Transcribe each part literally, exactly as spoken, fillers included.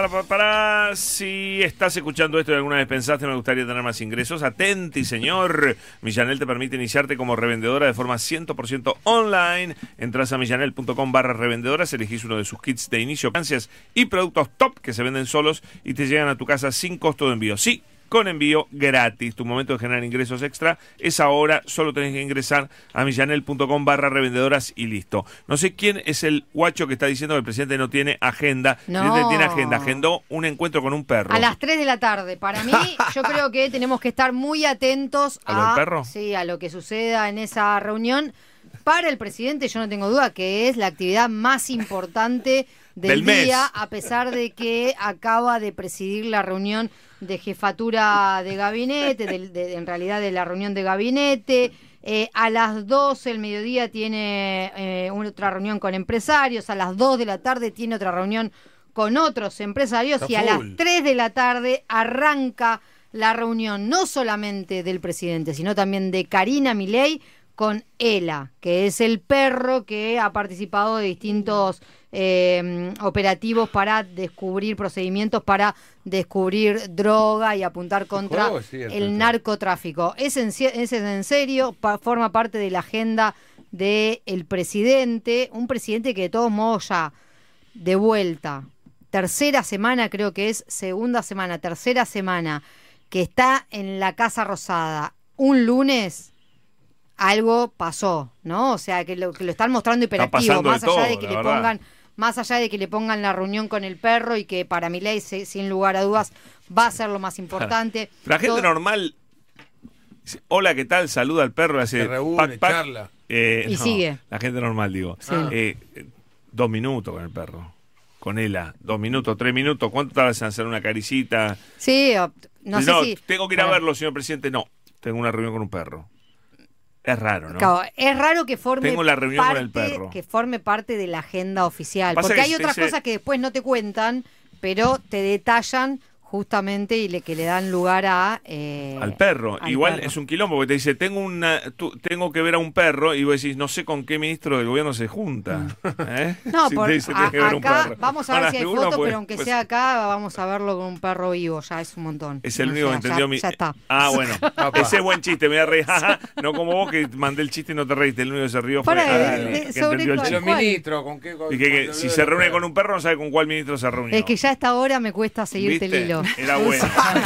Para, para, si estás escuchando esto y alguna vez pensaste me gustaría tener más ingresos, atenti señor. Millanel te permite iniciarte como revendedora de forma cien por ciento online. Entras a millanel punto com barra revendedoras, elegís uno de sus kits de inicio, ganancias y productos top que se venden solos y te llegan a tu casa sin costo de envío. Sí, con envío gratis. Tu momento de generar ingresos extra es ahora. Solo tenés que ingresar a millanel punto com barra revendedoras y listo. No sé quién es el guacho que está diciendo que el presidente no tiene agenda. No. El presidente tiene agenda. Agendó un encuentro con un perro. A las tres de la tarde. Para mí, yo creo que tenemos que estar muy atentos ¿A lo del perro? Sí, a lo que suceda en esa reunión. Para el presidente, yo no tengo duda que es la actividad más importante del, Del día, mes. a pesar de que acaba de presidir la reunión de jefatura de gabinete, de, de, en realidad de la reunión de gabinete. Eh, a las doce del mediodía tiene eh, una, otra reunión con empresarios, a las dos de la tarde tiene otra reunión con otros empresarios. Está y a full. las tres de la tarde arranca la reunión no solamente del presidente, sino también de Karina Milei con Ela, que es el perro que ha participado de distintos eh, operativos para descubrir procedimientos, para descubrir droga y apuntar contra juego es cierto, el sí. narcotráfico. Es en, es en serio, pa, forma parte de la agenda del presidente, un presidente que de todos modos ya de vuelta, tercera semana creo que es, segunda semana, tercera semana, que está en la Casa Rosada, un lunes... algo pasó, ¿no? O sea, que lo, que lo están mostrando hiperactivo, más allá de que le pongan, más allá de que le pongan la reunión con el perro y que para Milei, sin lugar a dudas, va a ser lo más importante. La gente Todo... normal, hola, ¿qué tal? Saluda al perro, hace Se reúne, pac, pac. charla. Eh, Y no, sigue. La gente normal, digo. Sí. Eh, eh, dos minutos con el perro. Con Ela, dos minutos, tres minutos. ¿Cuánto tardas en hacer una caricita? Sí, o- no, no sé si... tengo que ir a Bueno, verlo, señor presidente. No, tengo una reunión con un perro. Es raro, ¿no? claro, es raro que forme Tengo la reunión con parte, el perro. que forme parte de la agenda oficial, Pasa porque que hay otras ese- cosas que después no te cuentan, pero te detallan justamente y le que le dan lugar a eh, Al perro. al Igual perro. es un quilombo, porque te dice, tengo una tú, tengo que ver a un perro, y vos decís, no sé con qué ministro del gobierno se junta. ¿Eh? No, Si por, te dice, a- "Tenés que ver un acá perro". vamos a ver Ahora, si hay uno fotos, puede- pero aunque pues, sea acá, vamos a verlo con un perro vivo, ya es un montón. Es el O único sea, que entendió ya, mi... ya está. Ah, bueno. Papá. Ese es buen chiste, me voy a reír. jaja. No como vos que mandé el chiste y no te reíste. El único que se rió fue Para, ah, de- el de- que sobre entendió el cuál- De los chiste. ministros, ¿con qué? Y que, que si se reúne con un perro no sabe con cuál ministro se reunió. Es que ya a esta hora me cuesta seguirte ¿Viste? el hilo. Era bueno.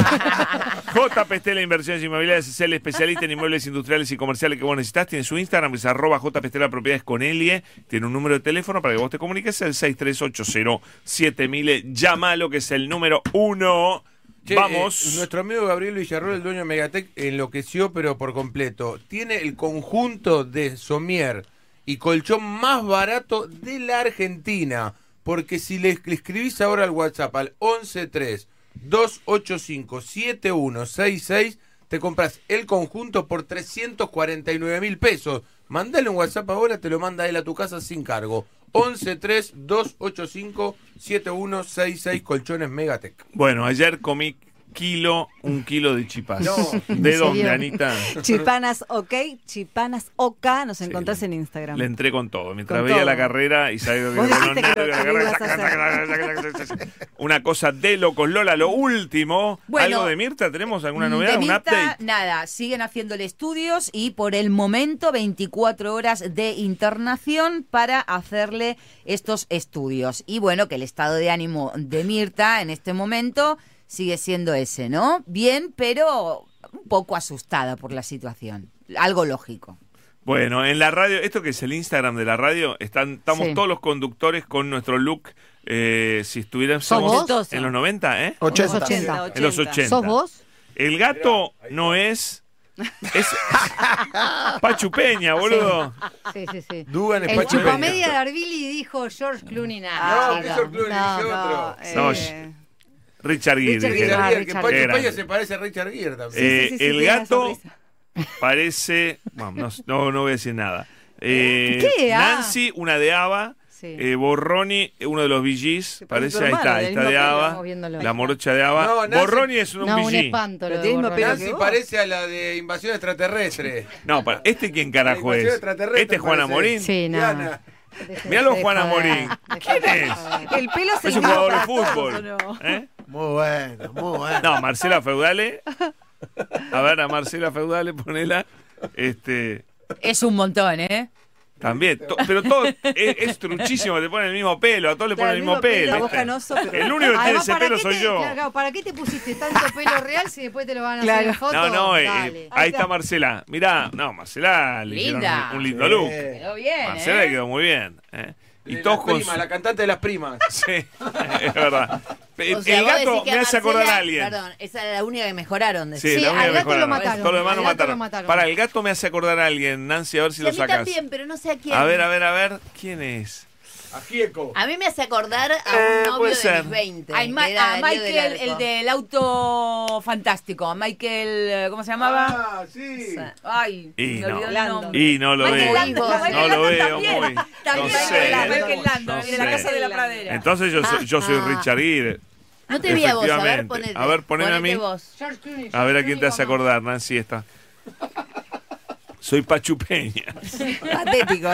J P Stella Inversiones Inmobiliarias es el especialista en inmuebles industriales y comerciales que vos necesitas. Tiene su Instagram, que es arroba J P Stella Propiedades con Elie. Tiene un número de teléfono para que vos te comuniques, el seis tres ocho cero siete mil. Llámalo, que es el número uno. Che, Vamos. eh, nuestro amigo Gabriel Villarroel, el dueño de Megatec, enloqueció, pero por completo. Tiene el conjunto de somier y colchón más barato de la Argentina. Porque si le, le escribís ahora al WhatsApp al once tres dos ocho cinco siete uno seis seis, te compras el conjunto por trescientos cuarenta y nueve mil pesos. Mandale un WhatsApp ahora, te lo manda él a tu casa sin cargo. once tres dos ocho cinco siete uno seis seis, colchones Megatec. Bueno, ayer comí kilo, un kilo de chipás. No. ¿De ¿En dónde, serio? Anita? Chipanas OK, Chipanas OK, nos encontrás en Instagram. Le entré con todo. Mientras Con veía todo. la carrera y sabía Vos dijiste que lo- que lo ibas a una cosa de locos. Lola, lo último. Bueno, ¿Algo de Mirta? ¿Tenemos alguna novedad? De ¿Un Mirta, update? nada, siguen haciéndole estudios y por el momento veinticuatro horas de internación para hacerle estos estudios. Y bueno, que el estado de ánimo de Mirta en este momento sigue siendo ese, ¿no? Bien, pero un poco asustada por la situación. Algo lógico. Bueno, en la radio, esto que es el Instagram de la radio, están, estamos Sí. todos los conductores con nuestro look, eh, si estuviéramos ¿Sos vos? en los noventa, ¿eh? Los ochenta. En los ochenta. ¿Sos vos? El gato no es... Es Pachu Peña, boludo. Sí, sí, sí. Dugan es El Pachu Peña. chupamedia de Arvili dijo George Clooney nada. No, chica. que George Clooney, No, ese no, otro. eh, No, Richard Gere. Richard dijeron. Gere. Richard Ah, Gere, que Richard Pachu Gere. Peña se parece a Richard Gere también. Eh, Sí, sí, sí, el tiene la gato sonrisa. parece... Bueno, no, no, no voy a decir nada. Eh, ¿Qué? Ah. Nancy, una de Ava. Sí. Eh, Borroni, uno de los V Gs, Se parece parece, tu ahí hermano, está, del está mismo de pelo, Ava, estamos viéndolo. la morocha de Ava. No, Nancy- Borroni es un No, un V G. espanto. Pero lo tiene de mismo Borroni. pelo Nancy que vos. parece a la de Invasión Extraterrestre. No, para, ¿este quién carajo La invasión es? extraterrestre ¿Este es Juana parece. Morín? Sí, no. Diana. Deje- Míralo, deje Juana de Morín. joder, ¿Quién deje de es? joder. El pelo se Es un dio jugador de para todos, fútbol. ¿o no? ¿Eh? Muy bueno, muy bueno. No, Marcela Feudale. A ver, a Marcela Feudale, ponela. Este, Es un montón, ¿eh? también. To- pero todo es, es truchísimo, te ponen el mismo pelo, a todos le Claro, ponen el mismo pelo. La voz ¿viste? canoso, pero... El único que tiene Además, ese ¿para pelo qué soy te- yo. claro, ¿para qué te pusiste tanto pelo real si después te lo van a Claro. hacer en foto? No, no, eh, Dale. ahí está Marcela. Mirá, no, Marcela le hicieron Linda. un, un lindo look. Quedó bien, Marcela ¿eh? quedó muy bien. ¿eh? Y De todos las con primas, su- la cantante de las primas. Sí, es verdad. O sea, el vos gato decís que me a hace acordar Marcela- a alguien. Perdón, esa era la única que mejoraron. decís. Sí, Sí, la única al gato mejor, lo ¿no? mataron, Todo lo demás al lo gato mataron. lo mataron. Para, el gato me hace acordar a alguien, Nancy, a ver si Sí, lo a mí sacas. también, pero no sé a quién. A ver, a ver, a ver, ¿quién es? A Gieco. A mí me hace acordar a Eh, un novio puede de ser. mis veinte. Ay, Ma- que era a Darío Michael, del el Arco. del auto fantástico. Michael, ¿cómo se llamaba? Ah, sí. Ay, Y me no. olvidó el Landon. nombre. Y no lo Michael veo. Landon, No Michael No lo Landon veo también. muy. También No sé. Michael Landon, No el de la sé. casa de la pradera. Entonces yo soy, yo soy Ah. Richard Gere. No te vi a vos, a ver, Efectivamente. ponete. A ver, poneme a Ponete mí. vos. George Clooney, A ver a George quién te hace Clooney, acordar, Nancy, esta. Soy Pachu Peña. Patético.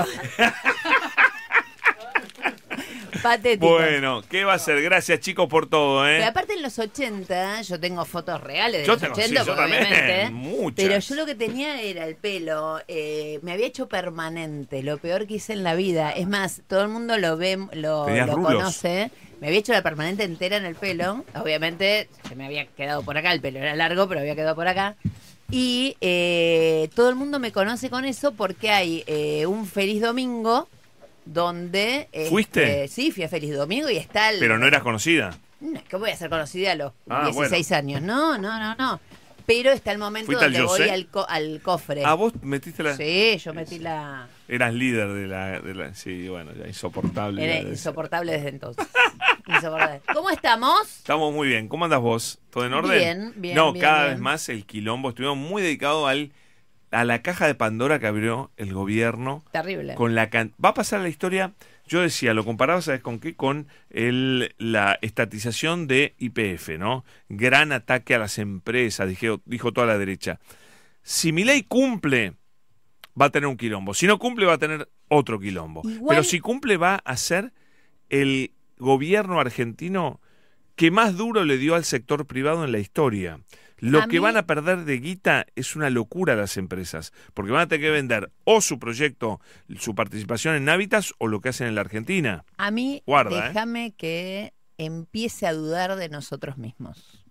Patético. Bueno, ¿qué va a ser? Gracias, chicos, por todo, Pero ¿eh? aparte en los ochenta, yo tengo fotos reales de Yo los tengo, ochenta, sí, yo porque también, obviamente, muchas. pero yo lo que tenía era el pelo, eh, me había hecho permanente, lo peor que hice en la vida. Es más, todo el mundo lo ve, lo, Tenías lo rulos. conoce. Me había hecho la permanente entera en el pelo. Obviamente se me había quedado por acá, el pelo era largo, pero había quedado por acá. Y eh, todo el mundo me conoce con eso porque hay eh, un Feliz Domingo donde... ¿Fuiste? este, sí, fui a Feliz Domingo y está el... Pero no eras conocida. No, es que voy a ser conocida a los Ah, dieciséis años. No, no, no, no. Pero está el momento ¿Fuiste al donde voy José? al, co- al cofre. Ah, vos metiste la... Sí, yo metí la... Eras líder de la, de la... Sí, bueno, ya insoportable. Era ya de- insoportable desde entonces. Insoportable. ¿Cómo estamos? Estamos muy bien. ¿Cómo andas vos? ¿Todo en orden? Bien, bien, No, bien, cada bien. vez más el quilombo. Estuvimos muy dedicados al, a la caja de Pandora que abrió el gobierno. Terrible. Con la can- Va a pasar a la historia, yo decía, lo comparaba, ¿sabes con qué? Con el, la estatización de Y P F, ¿no? Gran ataque a las empresas, dijo, dijo toda la derecha. Si Milei cumple, va a tener un quilombo. Si no cumple, va a tener otro quilombo. Igual- Pero si cumple, va a ser el gobierno argentino que más duro le dio al sector privado en la historia. Lo A que mí- van a perder de guita es una locura las empresas, porque van a tener que vender o su proyecto, su participación en Navitas, o lo que hacen en la Argentina. A mí, Guarda, ¿eh? déjame que empiece a dudar de nosotros mismos.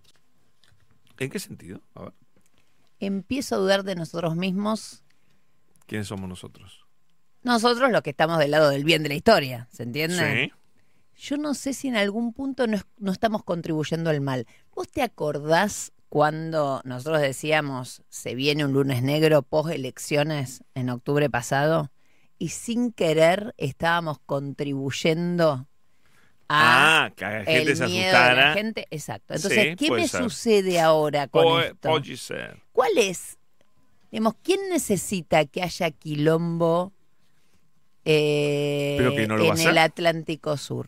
¿En qué sentido? A ver, Empiezo a dudar de nosotros mismos. ¿quiénes somos nosotros? Nosotros los que estamos del lado del bien de la historia, ¿se entiende? Sí. Yo no sé si en algún punto no, es- no estamos contribuyendo al mal. ¿Vos te acordás cuando nosotros decíamos se viene un lunes negro post elecciones en octubre pasado? Y sin querer estábamos contribuyendo a Ah, que la gente el se miedo de la asustara. gente. Exacto. Entonces, Sí, ¿qué puede me ser. sucede ahora con Po- esto? puede ser. ¿Cuál es? Digamos, ¿quién necesita que haya quilombo eh, Pero que no lo va a en hacer. el Atlántico Sur?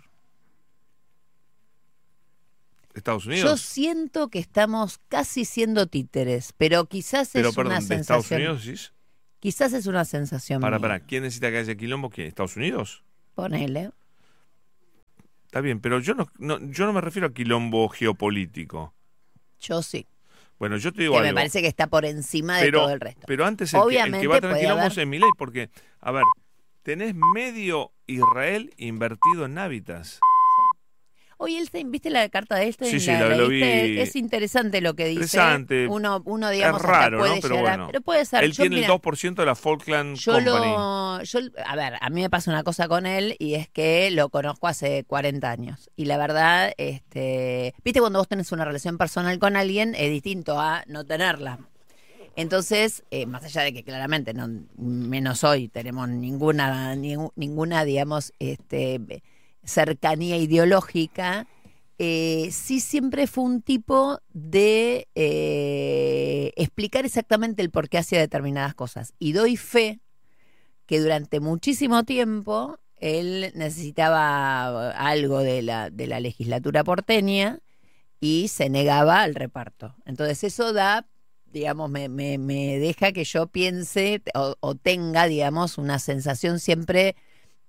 ¿Estados Yo Unidos? siento que estamos casi siendo títeres, pero quizás Pero, es perdón, una ¿de Estados sensación. Unidos decís? Quizás es una sensación. Para, mía. para, ¿quién necesita que haya quilombo? ¿Quién? ¿Estados Unidos? Ponele. Está bien, pero yo no, no, yo no me refiero a quilombo geopolítico. Yo sí. Bueno, yo te digo Que algo. me parece que está por encima de pero, todo el resto. pero antes el, que, el Obviamente que va a tener puede quilombo haber- es Milei, porque, a ver, tenés medio Israel invertido en Navitas. Oye, Elstein, ¿viste la carta de Elstein? Sí, sí, la- lo leíste? vi. Es interesante lo que dice. Interesante. Uno, uno digamos, Es raro, hasta puede ¿no? Pero llegar a- bueno. pero puede ser. Él Yo, tiene mira, el dos por ciento de la Falkland Yo Company. lo, yo, a ver, a mí me pasa una cosa con él y es que lo conozco hace cuarenta años. Y la verdad, este, viste cuando vos tenés una relación personal con alguien, es distinto a no tenerla. Entonces, eh, más allá de que claramente, no, menos hoy, tenemos ninguna, ningú- ninguna, digamos, este, cercanía ideológica, eh, sí siempre fue un tipo de eh, explicar exactamente el por qué hacía determinadas cosas. Y doy fe que durante muchísimo tiempo él necesitaba algo de la, de la legislatura porteña y se negaba al reparto. Entonces eso da, digamos, me, me, me deja que yo piense o, o tenga, digamos, una sensación siempre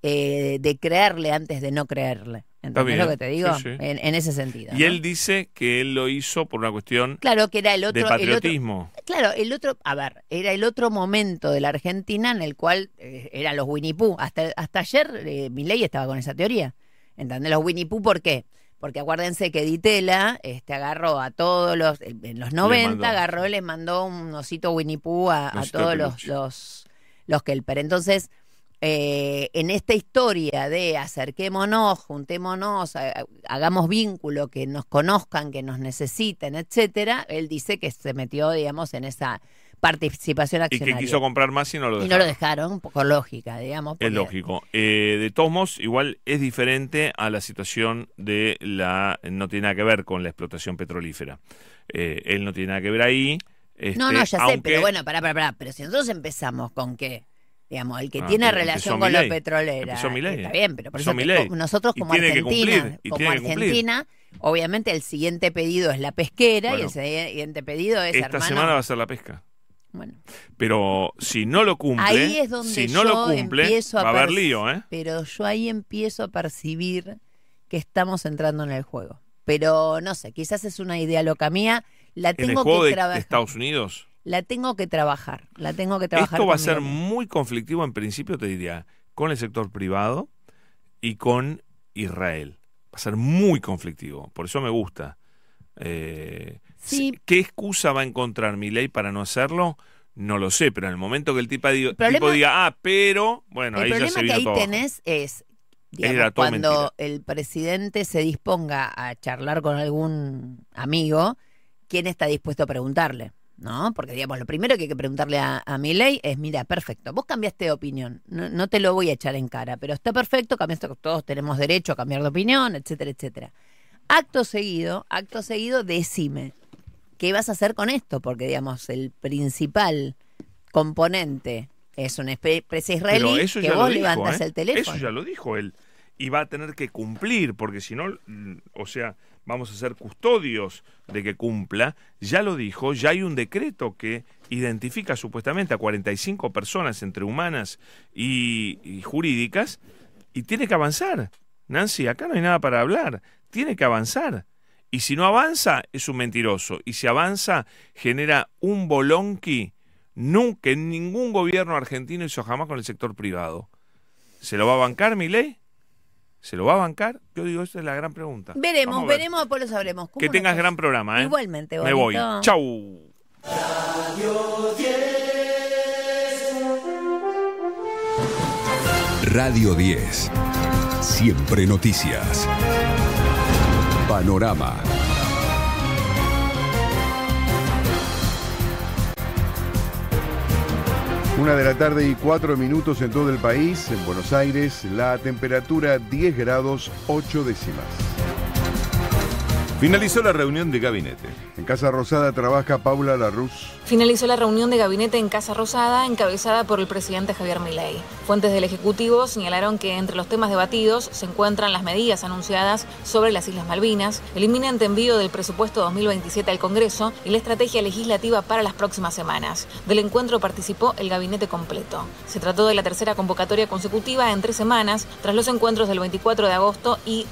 eh, de creerle antes de no creerle. ¿Entendés lo que te digo? Sí, sí. En, en ese sentido. Y ¿no? él dice que él lo hizo por una cuestión Claro, que era el otro, de patriotismo. El otro, claro, el otro, a ver, era el otro momento de la Argentina en el cual eh, eran los Winnie Pooh. Hasta, hasta ayer eh, Milei estaba con esa teoría. ¿Entendés? Los Winnie Pooh, ¿por qué? Porque acuérdense que Di Tella este, agarró a todos los, en los noventa, agarró, le mandó un osito Winnie Pooh a, a todos los, los, los Kelper. Entonces, eh, en esta historia de acerquémonos, juntémonos, ha, hagamos vínculo, que nos conozcan, que nos necesiten, etcétera, él dice que se metió, digamos, en esa participación accionaria. Y que quiso comprar más y no lo dejaron. Y no lo dejaron, un poco lógica, digamos. Es lógico. Eh, de todos modos, igual es diferente a la situación de la... No tiene nada que ver con la explotación petrolífera. Eh, él no tiene nada que ver ahí. Este, no, no, ya aunque... sé, pero bueno, pará, pará, pará. Pero si nosotros empezamos con qué... Digamos, el que Ah, tiene pero relación empezó con Milei. los petroleras. Empezó Milei. Está bien, pero por Empezó eso te- Milei. nosotros Y como tiene que Argentina, cumplir, y como tiene que cumplir. Argentina, obviamente el siguiente pedido es la pesquera Bueno, y el siguiente pedido es, Esta hermano, semana va a ser la pesca. bueno, Pero si no lo cumple, ahí es donde si no yo lo cumple, empiezo a va a haber perci- lío, ¿eh? Pero yo ahí empiezo a percibir que estamos entrando en el juego. Pero no sé, quizás es una idea loca mía, la En el tengo juego que de, de trabajar. Estados Unidos. La tengo que trabajar, la tengo que trabajar. Esto va a conmigo ser misma. muy conflictivo en principio, te diría, con el sector privado y con Israel. Va a ser muy conflictivo, por eso me gusta. Eh, Sí. ¿Qué excusa va a encontrar Milei para no hacerlo? No lo sé, pero en el momento que el tipo, diga, problema- tipo diga, ah, pero, bueno, El ahí ya problema se que vino ahí todo abajo. tenés es, digamos, Era todo cuando mentira. el presidente se disponga a charlar con algún amigo, ¿quién está dispuesto a preguntarle? ¿No? Porque, digamos, lo primero que hay que preguntarle a, a Milei es, mira, perfecto, vos cambiaste de opinión, no, no te lo voy a echar en cara, pero está perfecto, cambiaste, todos tenemos derecho a cambiar de opinión, etcétera, etcétera. Acto seguido, acto seguido, decime, ¿qué vas a hacer con esto? Porque, digamos, el principal componente es una empresa israelí Pero eso que ya vos lo dijo, levantas ¿eh? el teléfono. Eso ya lo dijo él. Y va a tener que cumplir, porque si no, mm, o sea, vamos a ser custodios de que cumpla. Ya lo dijo, ya hay un decreto que identifica supuestamente a cuarenta y cinco personas entre humanas y, y jurídicas, y tiene que avanzar. Nancy, acá no hay nada para hablar. Tiene que avanzar. Y si no avanza, es un mentiroso. Y si avanza, genera un bolonqui nunca en ningún gobierno argentino hizo jamás con el sector privado. ¿Se lo va a bancar Milei? ¿Se lo va a bancar? Yo digo, esa es la gran pregunta. Veremos, Vamos a ver. veremos, después lo sabremos. ¿Cómo Que no tengas estás? gran programa, ¿eh? Igualmente, Me voy. bonito. Chau. Radio diez. Siempre noticias. Panorama. Una de la tarde y cuatro minutos en todo el país. En Buenos Aires, la temperatura diez grados ocho décimas. Finalizó la reunión de gabinete. En Casa Rosada trabaja Paula Larruz. Finalizó la reunión de gabinete en Casa Rosada, encabezada por el presidente Javier Milei. Fuentes del Ejecutivo señalaron que entre los temas debatidos se encuentran las medidas anunciadas sobre las Islas Malvinas, el inminente envío del presupuesto dos mil veintisiete al Congreso y la estrategia legislativa para las próximas semanas. Del encuentro participó el gabinete completo. Se trató de la tercera convocatoria consecutiva en tres semanas, tras los encuentros del veinticuatro de agosto y